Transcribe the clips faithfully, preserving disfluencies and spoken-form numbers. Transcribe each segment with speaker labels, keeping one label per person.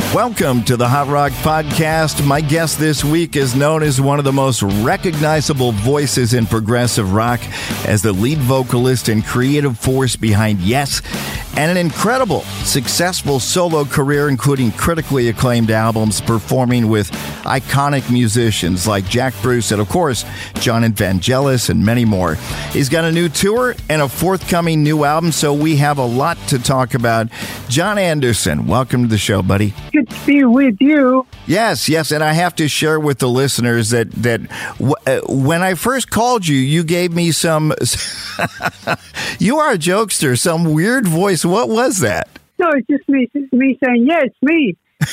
Speaker 1: Welcome to the Hot Rock Podcast. My guest this week is known as one of the most recognizable voices in progressive rock, as the lead vocalist and creative force behind Yes, and an incredible, successful solo career, including critically acclaimed albums, performing with iconic musicians like Jack Bruce and, of course, John Evangelis and many more. He's got a new tour and a forthcoming new album, so we have a lot to talk about. Jon Anderson, welcome to the show, buddy.
Speaker 2: Good to be with you.
Speaker 1: Yes, yes, and I have to share with the listeners that that w- uh, when I first called you, you gave me some. You are a jokester. Some weird voice. What was that?
Speaker 2: No, it's just me. It's me saying, "Yeah, it's me."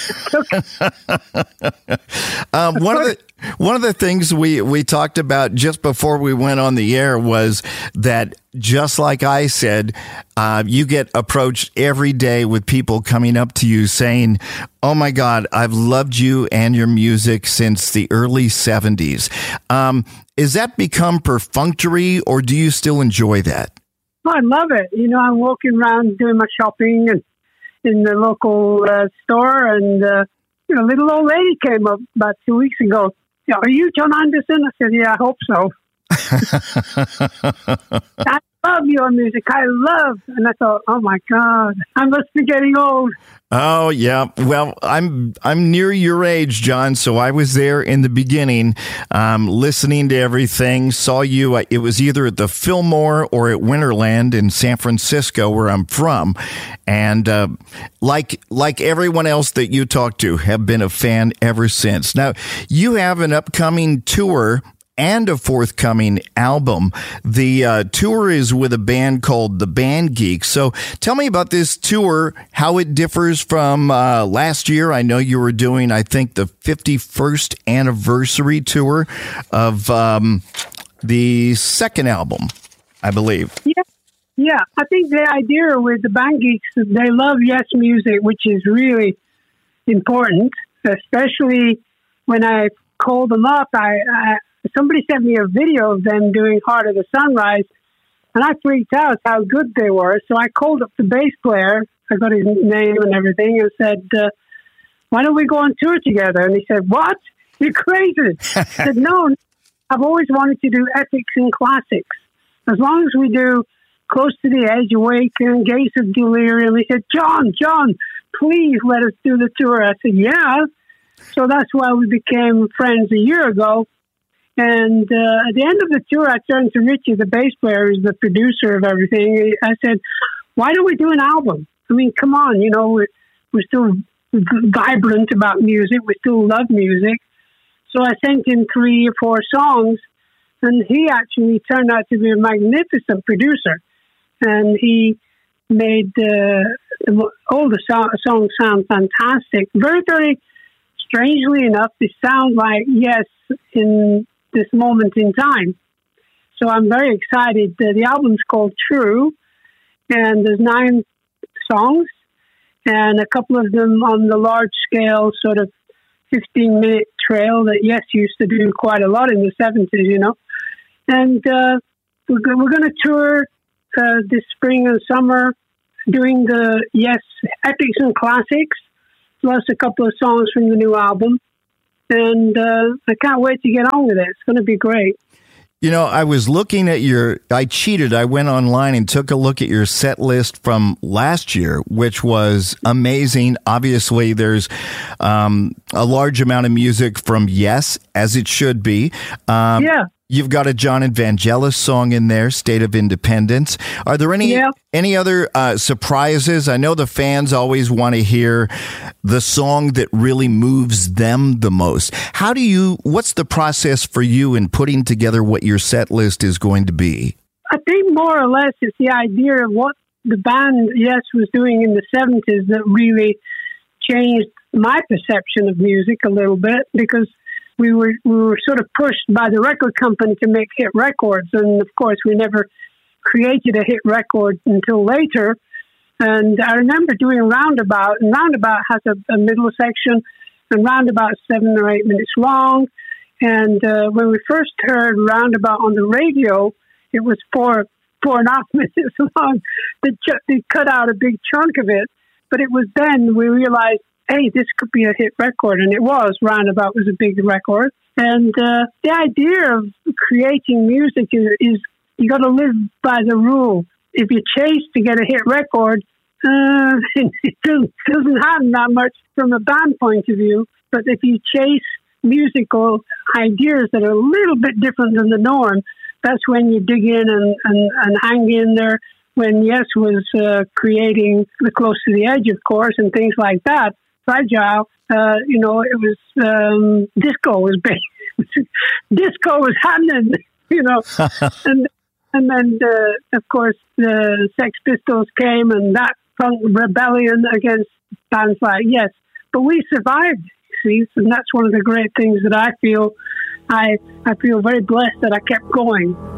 Speaker 1: um, one of the one of the things we, we talked about just before we went on the air was that, just like I said, uh, you get approached every day with people coming up to you saying, "Oh my God, I've loved you and your music since the early seventies." Um, is that become perfunctory, or do you still enjoy that?
Speaker 2: Oh, I love it. You know, I'm walking around doing my shopping and in the local uh, store, and uh, you know, a little old lady came up about two weeks ago. Yeah, are you Jon Anderson? I said, yeah, I hope so. I love your music. I love, and I thought, oh my God, I must be getting old.
Speaker 1: Oh yeah, well, I'm I'm near your age, Jon. So I was there in the beginning, um, listening to everything. Saw you. It was either at the Fillmore or at Winterland in San Francisco, where I'm from, and uh, like like everyone else that you talk to, have been a fan ever since. Now you have an upcoming tour and a forthcoming album. The uh, tour is with a band called The Band Geeks. So tell me about this tour, how it differs from uh, last year. I know you were doing, I think, the fifty-first anniversary tour of um, the second album, I believe.
Speaker 2: Yeah, yeah. I think the idea with The Band Geeks is they love Yes music, which is really important, especially when I called them up. I, I Somebody sent me a video of them doing Heart of the Sunrise, and I freaked out how good they were. So I called up the bass player. I got his name and everything, and said, uh, why don't we go on tour together? And he said, what? You're crazy. I said, no, I've always wanted to do epics and classics. As long as we do Close to the Edge, Awaken, Gates of Delirium. He said, Jon, Jon, please let us do the tour. I said, yeah. So that's why we became friends a year ago. And uh, at the end of the tour, I turned to Richie, the bass player, who's the producer of everything. I said, why don't we do an album? I mean, come on, you know, we're, we're still vibrant about music. We still love music. So I sent him three or four songs, and he actually turned out to be a magnificent producer. And he made uh, all the so- songs sound fantastic. Very, very strangely enough, they sound like Yes in this moment in time. So I'm very excited. Uh, the album's called True, and there's nine songs, and a couple of them on the large scale, sort of fifteen minute trail that Yes used to do quite a lot in the seventies, you know. And uh, we're, go- we're going to tour uh, this spring and summer, doing the Yes epics and classics, plus a couple of songs from the new album. And uh, I can't wait to get on with it. It's going to be great.
Speaker 1: You know, I was looking at your, I cheated. I went online and took a look at your set list from last year, which was amazing. Obviously, there's um, a large amount of music from Yes, as it should be. Um,
Speaker 2: yeah.
Speaker 1: You've got a John Evangelis song in there, State of Independence. Are there any
Speaker 2: yeah.
Speaker 1: any other uh, surprises? I know the fans always want to hear the song that really moves them the most. How do you, what's the process for you in putting together what your set list is going to be?
Speaker 2: I think more or less it's the idea of what the band, Yes, was doing in the seventies that really changed my perception of music a little bit, because we were we were sort of pushed by the record company to make hit records, and of course we never created a hit record until later. And I remember doing Roundabout, and Roundabout has a, a middle section, and Roundabout is seven or eight minutes long. And uh, when we first heard Roundabout on the radio, it was four four and a half minutes long. They, ch- they cut out a big chunk of it, but it was then we realized hey, this could be a hit record. And it was. Roundabout was a big record. And uh, the idea of creating music is, is you got to live by the rule. If you chase to get a hit record, uh, it doesn't, doesn't happen that much from a band point of view. But if you chase musical ideas that are a little bit different than the norm, that's when you dig in and, and, and hang in there. When Yes was uh, creating the Close to the Edge, of course, and things like that, Fragile, uh, you know, it was um, disco was big. Disco was happening, you know, and and then uh, of course the Sex Pistols came and that punk rebellion against bands like Yes, but we survived. See, and that's one of the great things that I feel. I I feel very blessed that I kept going.